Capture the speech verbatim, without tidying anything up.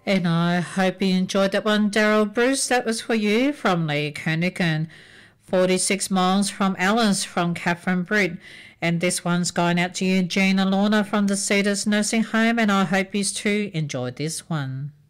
And I hope you enjoyed that one, Daryl Bruce. That was for you from Lee Kernighan. forty-six miles from Alice from Catherine Britt. And this one's going out to you, Jean and Lorna from the Cedars Nursing Home, and I hope you too enjoyed this one.